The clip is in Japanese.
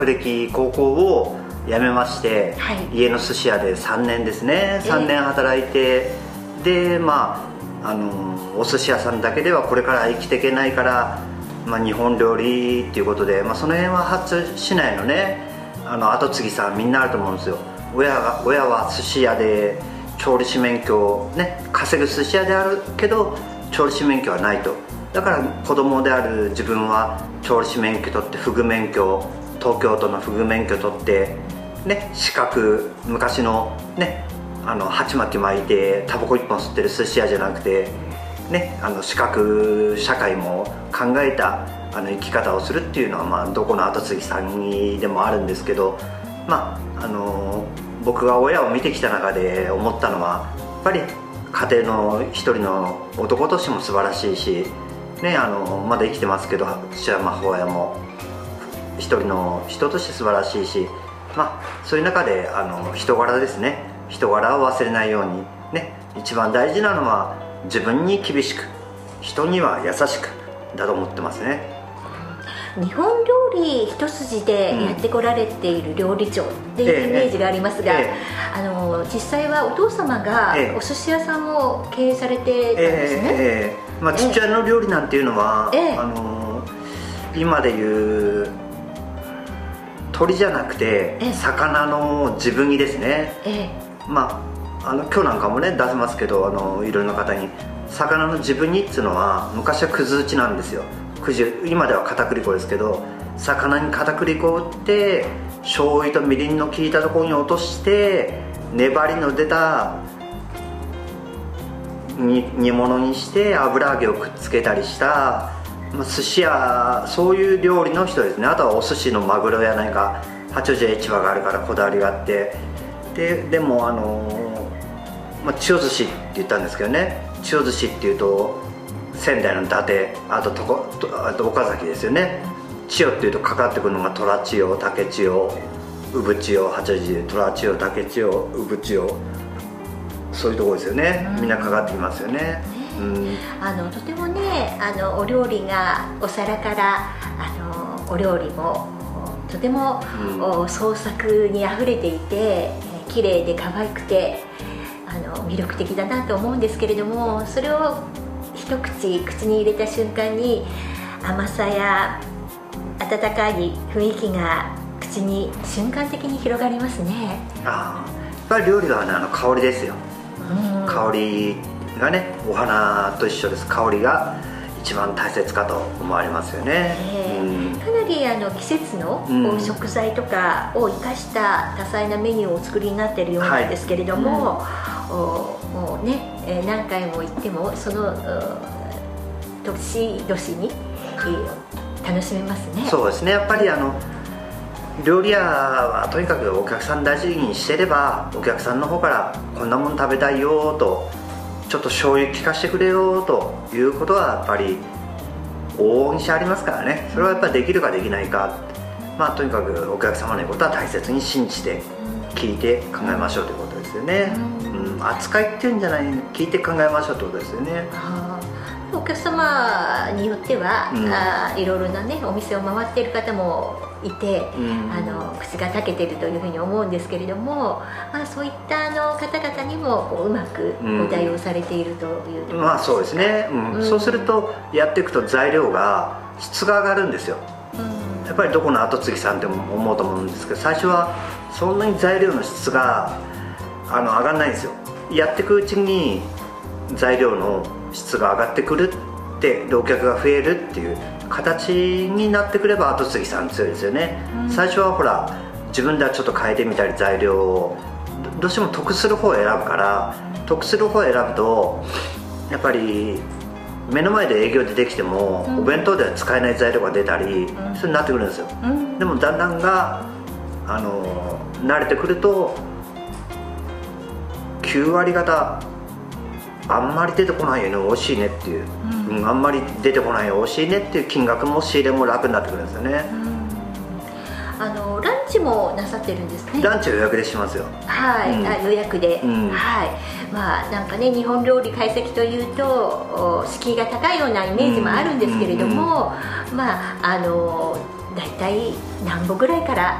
歴高校を辞めまして、 はい、 家の寿司屋で3年ですね、3年働いて、でお寿司屋さんだけではこれから生きていけないから、日本料理っていうことで、その辺は初市内のね後継ぎさんみんなあると思うんですよ。親は寿司屋で調理師免許ね、稼ぐ寿司屋であるけど調理師免許はないと。だから子供である自分は調理師免許取って、フグ免許、東京都のフグ免許取ってね、資格、昔のね鉢巻き巻いてタバコ1本吸ってる寿司屋じゃなくてね、資格社会も考えた生き方をするっていうのは、どこの後継ぎさんにでもあるんですけど、僕が親を見てきた中で思ったのは、やっぱり家庭の一人の男としても素晴らしいし、ね、まだ生きてますけど父や母親も一人の人として素晴らしいし、そういう中で人柄ですね、人柄を忘れないようにね、一番大事なのは自分に厳しく人には優しくだと思ってますね。 日本料理一筋でやってこられている料理長っていうイメージがありますが、実際はお父様がお寿司屋さんを経営されてたんですね。 父親の料理なんていうのは、今でいう鳥じゃなくて魚の自分煮ですね。今日なんかもね出せますけど、いろんな方に魚の自分煮っていうのは昔はくず打ちなんですよ。今では片栗粉ですけど、魚に片栗粉を打って醤油とみりんの効いたところに落として粘りの出た煮物にして油揚げをくっつけたりした寿司屋、そういう料理の人ですね。あとはお寿司のマグロや何か八王子市場があるからこだわりがあって、でも千代寿司って言ったんですけどね、千代寿司っていうと仙台の伊達、あと岡崎ですよね。千代っていうとかかってくるのが虎千代、竹千代、産千代、八王子で虎千代、竹千代、産千代、そういうところですよね。みんなかかってきますよね。 とてもねお料理がお皿からお料理もとても、創作にあふれていて綺麗で可愛くて魅力的だなと思うんですけれども、それを一口に入れた瞬間に甘さや温かい雰囲気が口に瞬間的に広がりますね。 やっぱり料理は香りですよ。香りがね、お花と一緒です。香りが一番大切かと思われますよね。 かなり季節の食材とかを生かした多彩なメニューをお作りになっているようなんですけれども、もうね、何回も行ってもその年々に楽しめますね。 そうですね、やっぱり料理屋はとにかくお客さん大事にしてれば、お客さんの方からこんなもの食べたいよと、ちょっと醤油効かしてくれよということはやっぱり往々にしてありますからね。それはやっぱりできるかできないか、とにかくお客様の言うことは大切に信じて聞いて考えましょうということですよね。扱いっていうんじゃない、聞いて考えましょうということですよね。 お客様によっては、いろいろなねお店を回っている方もいて、口がたけているというふうに思うんですけれども、そういった方々にもうまくご対応されているというところですか。 そうですね、そうするとやっていくと材料が質が上がるんですよ。やっぱりどこの後継ぎさんって思うと思うんですけど、最初はそんなに材料の質が上がらないんですよ。やっていくうちに材料の質が上がってくるってお客が増えるっていう形になってくれば後継ぎさん強いですよね。最初はほら自分ではちょっと変えてみたり材料をどうしても得する方を選ぶから、得する方を選ぶとやっぱり目の前で営業でできても、お弁当では使えない材料が出たり、そうになってくるんですよ。でもだんだんが慣れてくると9割方あんまり出てこないよね美味しいねっていう、あんまり出てこないよ美味しいねっていう金額も仕入れも楽になってくるんですよね。 ランチもなさってるんですね。 ランチは予約でしますよ。 予約で、なんかね日本料理懐石というと敷居が高いようなイメージもあるんですけれども、 だいたい何歩ぐらいから